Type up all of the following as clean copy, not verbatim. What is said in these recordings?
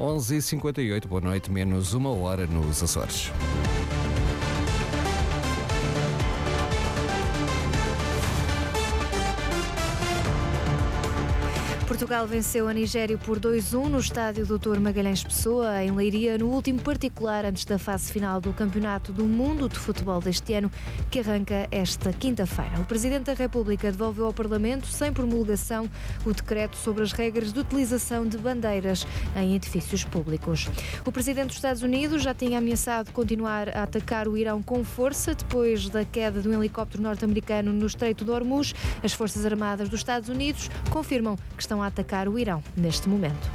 11h58, boa noite, menos uma hora nos Açores. Portugal venceu a Nigéria por 2-1 no estádio Dr. Magalhães Pessoa, em Leiria, no último particular antes da fase final do Campeonato do Mundo de Futebol deste ano, que arranca esta quinta-feira. O Presidente da República devolveu ao Parlamento, sem promulgação, o decreto sobre as regras de utilização de bandeiras em edifícios públicos. O Presidente dos Estados Unidos já tinha ameaçado continuar a atacar o Irão com força depois da queda de um helicóptero norte-americano no Estreito de Hormuz. As Forças Armadas dos Estados Unidos confirmam que estão a atacar o Irão neste momento.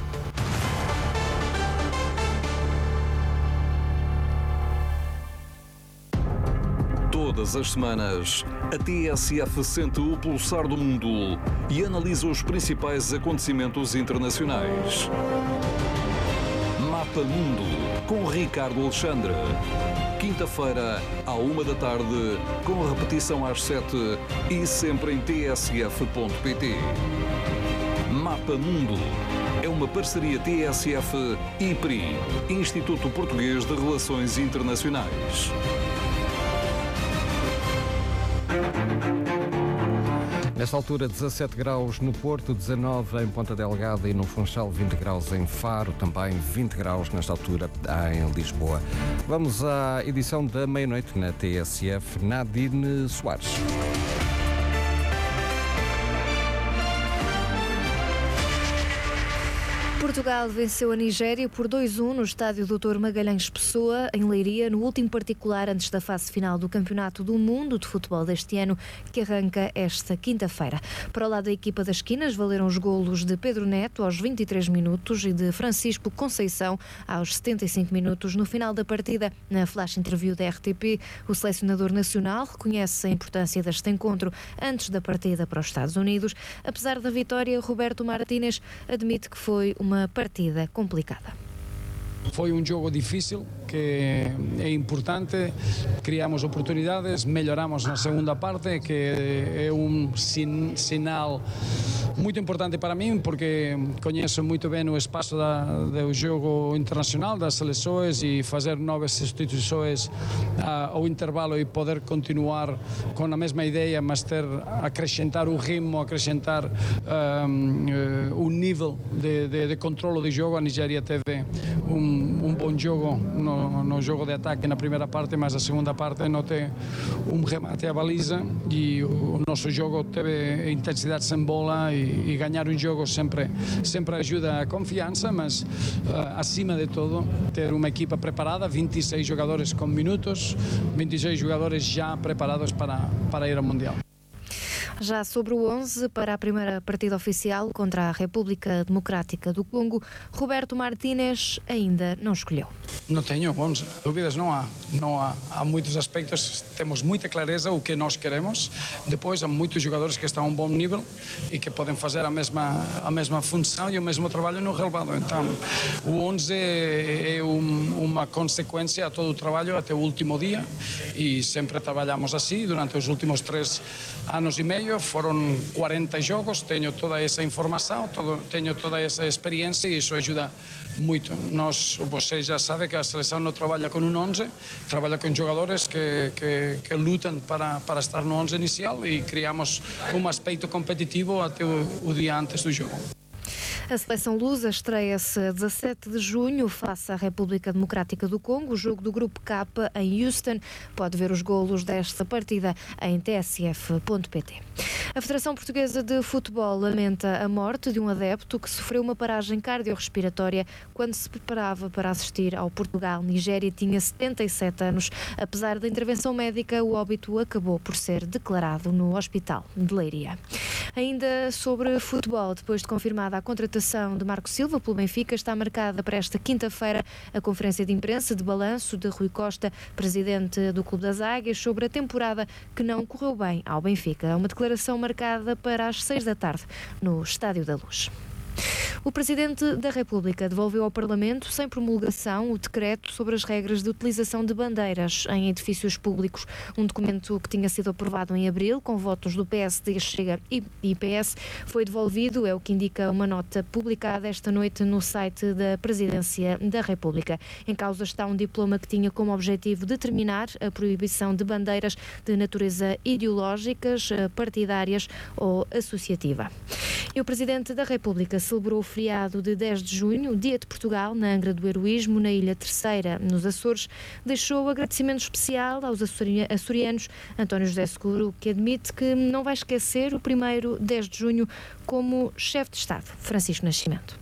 Todas as semanas, a TSF sente o pulsar do mundo e analisa os principais acontecimentos internacionais. Mapa Mundo, com Ricardo Alexandre. Quinta-feira, à 1h, com repetição às 7h e sempre em tsf.pt. Mapa Mundo é uma parceria TSF-IPRI, Instituto Português de Relações Internacionais. Nesta altura, 17 graus no Porto, 19 em Ponta Delgada e no Funchal, 20 graus em Faro, também 20 graus nesta altura em Lisboa. Vamos à edição da meia-noite na TSF, Nadine Soares. Portugal venceu a Nigéria por 2-1 no estádio Dr. Magalhães Pessoa, em Leiria, no último particular antes da fase final do Campeonato do Mundo de Futebol deste ano, que arranca esta quinta-feira. Para o lado da equipa das esquinas, valeram os golos de Pedro Neto aos 23 minutos e de Francisco Conceição aos 75 minutos. No final da partida, na flash interview da RTP, o selecionador nacional reconhece a importância deste encontro antes da partida para os Estados Unidos. Apesar da vitória, Roberto Martínez admite que foi uma partida complicada. Foi um jogo difícil, que é importante, criamos oportunidades, melhoramos na segunda parte, que é um sinal muito importante para mim, porque conheço muito bem o espaço do jogo internacional, das seleções, e fazer novas substituições ao intervalo e poder continuar com a mesma ideia, mas acrescentar o ritmo, acrescentar o nível de controle do jogo. A Nigéria teve um bom jogo no jogo de ataque na primeira parte, mas a segunda parte não tem um remate à baliza, e o nosso jogo teve intensidade sem bola, e ganhar um jogo sempre ajuda a confiança, mas acima de tudo ter uma equipa preparada, 26 jogadores com minutos, 26 jogadores já preparados para ir ao Mundial. Já sobre o 11 para a primeira partida oficial contra a República Democrática do Congo, Roberto Martínez ainda não escolheu. Não tenho dúvidas, não há muitos aspectos, temos muita clareza o que nós queremos. Depois há muitos jogadores que estão a um bom nível e que podem fazer a mesma função e o mesmo trabalho no relevado. Então o 11 é uma consequência a todo o trabalho até o último dia, e sempre trabalhamos assim durante os últimos 3 anos e meio. Foram 40 jogos, tenho toda essa informação, tenho toda essa experiência, e isso ajuda muito. Vocês já sabem que a seleção não trabalha com um 11, trabalha com jogadores que lutam para estar no 11 inicial, e criamos um aspecto competitivo até o dia antes do jogo. A seleção lusa estreia-se a 17 de junho face à República Democrática do Congo, o jogo do Grupo K em Houston. Pode ver os golos desta partida em tsf.pt. A Federação Portuguesa de Futebol lamenta a morte de um adepto que sofreu uma paragem cardiorrespiratória quando se preparava para assistir ao Portugal-Nigéria. Tinha 77 anos. Apesar da intervenção médica, o óbito acabou por ser declarado no Hospital de Leiria. Ainda sobre futebol, depois de confirmada a contratação de Marco Silva pelo Benfica, está marcada para esta quinta-feira a conferência de imprensa de balanço de Rui Costa, presidente do Clube das Águias, sobre a temporada que não correu bem ao Benfica. Uma declaração marcada para as 6 da tarde no Estádio da Luz. O Presidente da República devolveu ao Parlamento, sem promulgação, o decreto sobre as regras de utilização de bandeiras em edifícios públicos. Um documento que tinha sido aprovado em abril, com votos do PSD, Chega e PS, foi devolvido, é o que indica uma nota publicada esta noite no site da Presidência da República. Em causa está um diploma que tinha como objetivo determinar a proibição de bandeiras de natureza ideológicas, partidárias ou associativa. E o Presidente da República celebrou o feriado de 10 de junho, o Dia de Portugal, na Angra do Heroísmo, na Ilha Terceira, nos Açores. Deixou agradecimento especial aos açorianos. António José Seguro, que admite que não vai esquecer o primeiro 10 de junho como chefe de Estado, Francisco Nascimento.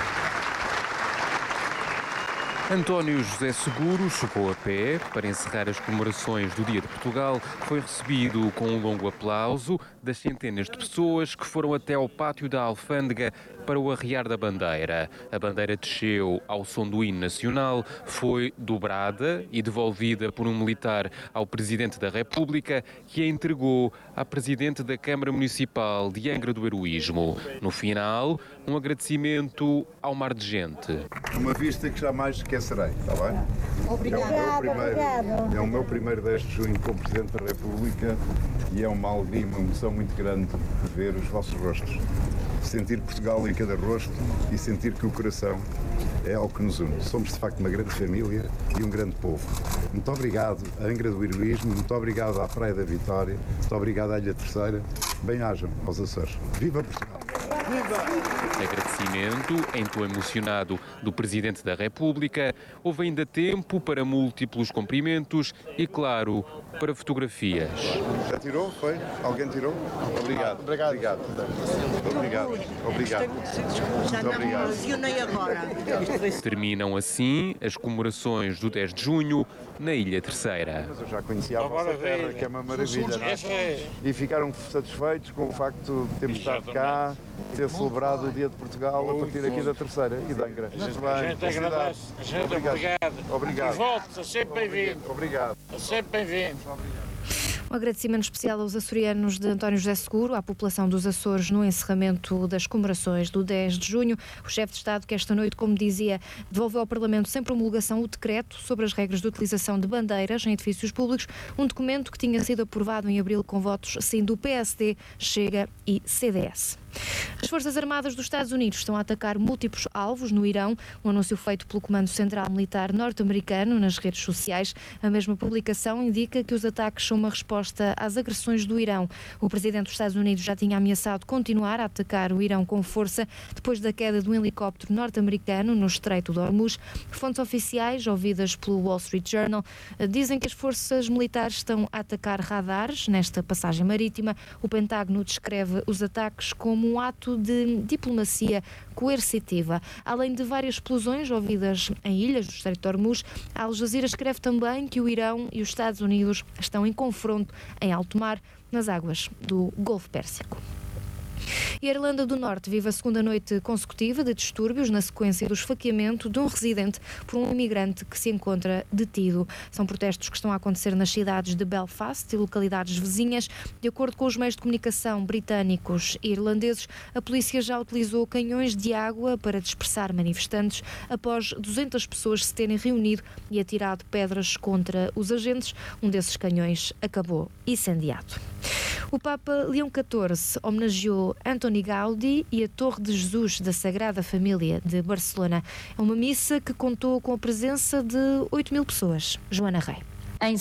António José Seguro chegou a pé para encerrar as comemorações do Dia de Portugal. Foi recebido com um longo aplauso das centenas de pessoas que foram até ao pátio da Alfândega para o arriar da bandeira. A bandeira desceu ao som do hino nacional, foi dobrada e devolvida por um militar ao Presidente da República, que a entregou à Presidente da Câmara Municipal de Angra do Heroísmo. No final, um agradecimento ao mar de gente. Uma vista que jamais esquecerei, está bem? Obrigado. É o meu primeiro 10 de junho como Presidente da República e é uma alegria, uma emoção muito grande ver os vossos rostos. Sentir Portugal em cada rosto e sentir que o coração é algo que nos une. Somos de facto uma grande família e um grande povo. Muito obrigado à Angra do Heroísmo, muito obrigado à Praia da Vitória, muito obrigado à Ilha Terceira. Bem-ajam aos Açores. Viva Portugal! Agradecimento em tom emocionado do Presidente da República. Houve ainda tempo para múltiplos cumprimentos e, claro, para fotografias. Já tirou? Foi? Alguém tirou? Obrigado. Obrigado. Já não me emocionei agora. Terminam assim as comemorações do 10 de junho na Ilha Terceira. Mas eu já conhecia a vossa terra, que é uma maravilha, não é? E ficaram satisfeitos com o facto de termos estado cá, ter celebrado o Dia de Portugal a partir aqui da Terceira e da Angra. Muito bem. A gente agradece. Obrigado. Volta, sempre bem-vindo. Obrigado. Sempre bem-vindo. Um agradecimento especial aos açorianos de António José Seguro, à população dos Açores, no encerramento das comemorações do 10 de junho. O chefe de Estado, que esta noite, como dizia, devolveu ao Parlamento sem promulgação o decreto sobre as regras de utilização de bandeiras em edifícios públicos, um documento que tinha sido aprovado em abril com votos sim do PSD, Chega e CDS. As Forças Armadas dos Estados Unidos estão a atacar múltiplos alvos no Irão, um anúncio feito pelo Comando Central Militar norte-americano nas redes sociais. A mesma publicação indica que os ataques são uma resposta às agressões do Irão. O presidente dos Estados Unidos já tinha ameaçado continuar a atacar o Irão com força depois da queda de um helicóptero norte-americano no Estreito de Hormuz. Fontes oficiais, ouvidas pelo Wall Street Journal, dizem que as forças militares estão a atacar radares nesta passagem marítima. O Pentágono descreve os ataques como um ato de diplomacia coercitiva. Além de várias explosões ouvidas em ilhas do Estreito de Hormuz, a Al Jazeera escreve também que o Irão e os Estados Unidos estão em confronto em alto mar nas águas do Golfo Pérsico. E a Irlanda do Norte vive a segunda noite consecutiva de distúrbios na sequência do esfaqueamento de um residente por um imigrante que se encontra detido. São protestos que estão a acontecer nas cidades de Belfast e localidades vizinhas. De acordo com os meios de comunicação britânicos e irlandeses, a polícia já utilizou canhões de água para dispersar manifestantes após 200 pessoas se terem reunido e atirado pedras contra os agentes. Um desses canhões acabou incendiado. O Papa Leão XIV homenageou Antoni Gaudí e a Torre de Jesus da Sagrada Família de Barcelona. É uma missa que contou com a presença de 8.000 pessoas. Joana Rei. Em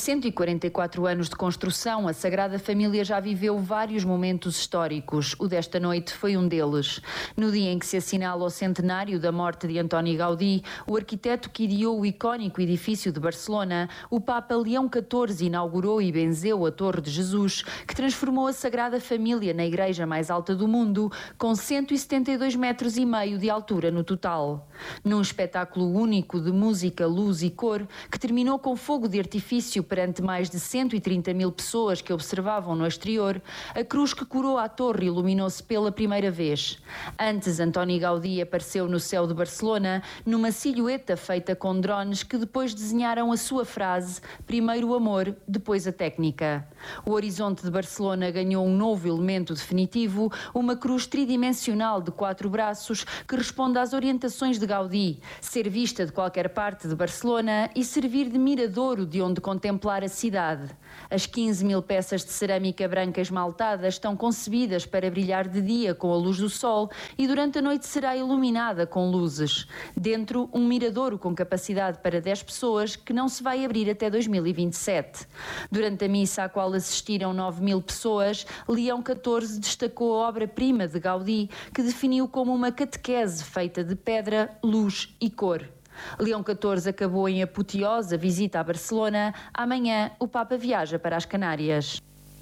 144 anos de construção, a Sagrada Família já viveu vários momentos históricos. O desta noite foi um deles. No dia em que se assinala o centenário da morte de Antoni Gaudí, o arquiteto que ideou o icónico edifício de Barcelona, o Papa Leão XIV inaugurou e benzeu a Torre de Jesus, que transformou a Sagrada Família na igreja mais alta do mundo, com 172,5 metros de altura no total. Num espetáculo único de música, luz e cor, que terminou com fogo de artifício início perante mais de 130 mil pessoas que observavam no exterior, a cruz que coroa a torre iluminou-se pela primeira vez. Antes, Antoni Gaudí apareceu no céu de Barcelona numa silhueta feita com drones que depois desenharam a sua frase: primeiro o amor, depois a técnica. O horizonte de Barcelona ganhou um novo elemento definitivo, uma cruz tridimensional de 4 braços que responde às orientações de Gaudí: ser vista de qualquer parte de Barcelona e servir de miradouro de onde contemplar a cidade. As 15 mil peças de cerâmica branca esmaltada estão concebidas para brilhar de dia com a luz do sol e durante a noite será iluminada com luzes. Dentro, um miradouro com capacidade para 10 pessoas que não se vai abrir até 2027. Durante a missa à qual assistiram 9 mil pessoas, Leão XIV destacou a obra-prima de Gaudí, que definiu como uma catequese feita de pedra, luz e cor. Leão XIV acabou em apoteosa visita a Barcelona. Amanhã, o Papa viaja para as Canárias.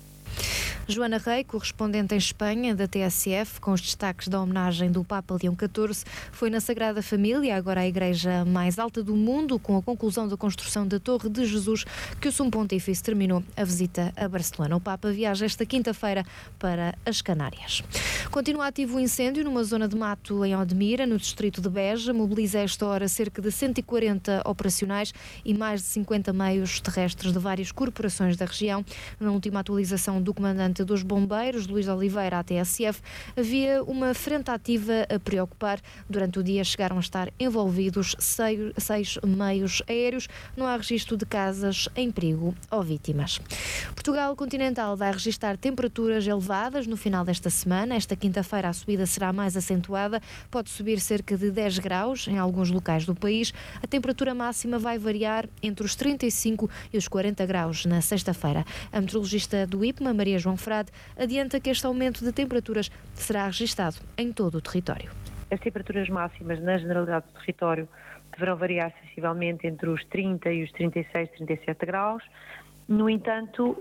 Joana Rei, correspondente em Espanha da TSF, com os destaques da homenagem do Papa Leão XIV, foi na Sagrada Família, agora a igreja mais alta do mundo, com a conclusão da construção da Torre de Jesus, que o Sumo Pontífice terminou a visita a Barcelona. O Papa viaja esta quinta-feira para as Canárias. Continua ativo o incêndio numa zona de mato em Odmira, no distrito de Beja. Mobiliza a esta hora cerca de 140 operacionais e mais de 50 meios terrestres de várias corporações da região. Na última atualização do comandante dos bombeiros, Luís Oliveira, à TSF, havia uma frente ativa a preocupar. Durante o dia chegaram a estar envolvidos 6 meios aéreos. Não há registro de casas em perigo ou vítimas. Portugal continental vai registrar temperaturas elevadas no final desta semana. Esta quinta-feira a subida será mais acentuada. Pode subir cerca de 10 graus em alguns locais do país. A temperatura máxima vai variar entre os 35 e os 40 graus na sexta-feira. A meteorologista do IPMA, Maria João Frade, adianta que este aumento de temperaturas será registado em todo o território. As temperaturas máximas na generalidade do território deverão variar sensivelmente entre os 30 e os 36, 37 graus. No entanto,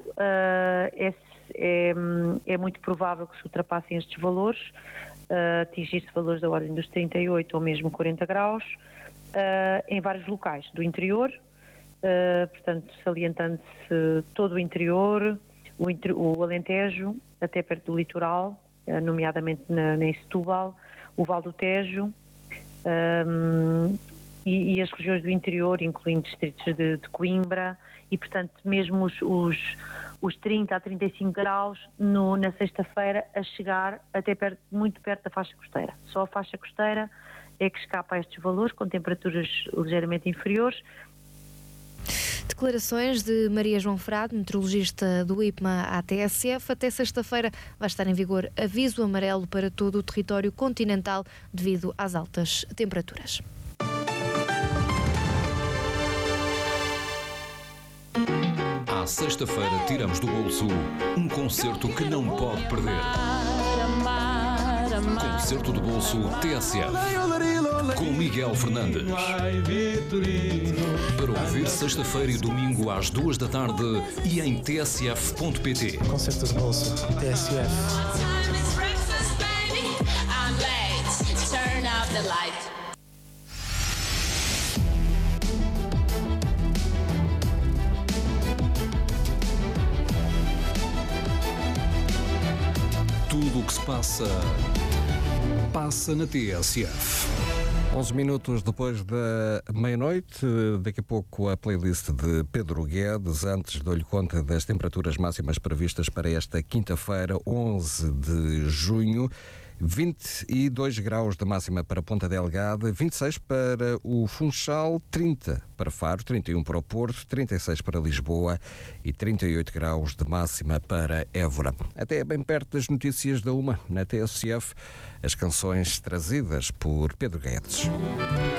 é muito provável que se ultrapassem estes valores, atingir-se valores da ordem dos 38 ou mesmo 40 graus, em vários locais do interior, portanto, salientando-se todo o interior, o Alentejo, até perto do litoral, nomeadamente em Setúbal, o Val do Tejo, e as regiões do interior, incluindo distritos de Coimbra, e portanto mesmo os 30 a 35 graus na sexta-feira a chegar até muito perto da faixa costeira. Só a faixa costeira é que escapa a estes valores, com temperaturas ligeiramente inferiores. Declarações de Maria João Frade, meteorologista do IPMA à TSF. Até sexta-feira vai estar em vigor aviso amarelo para todo o território continental devido às altas temperaturas. À sexta-feira tiramos do bolso um concerto que não pode perder. Concerto do bolso TSF com Miguel Fernandes. Para ouvir sexta-feira e domingo às 2 da tarde e em tsf.pt. Concerto do bolso TSF. Tudo o que se passa na TSF. 11 minutos depois da meia-noite, daqui a pouco a playlist de Pedro Guedes. Antes dou-lhe conta das temperaturas máximas previstas para esta quinta-feira, 11 de junho. 22 graus de máxima para Ponta Delgada, 26 para o Funchal, 30 para Faro, 31 para o Porto, 36 para Lisboa e 38 graus de máxima para Évora. Até bem perto das notícias da 1 na TSF, as canções trazidas por Pedro Guedes.